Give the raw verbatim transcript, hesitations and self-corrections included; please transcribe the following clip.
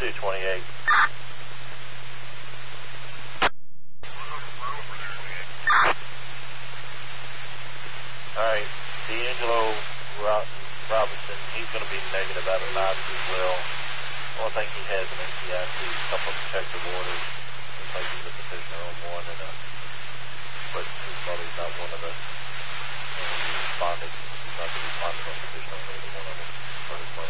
two twenty-eight. Alright, D'Angelo Robinson, he's going to be negative out of Knox as well. I don't think he has an N C I C, a couple of protective orders. Looks like he's a petitioner on one and a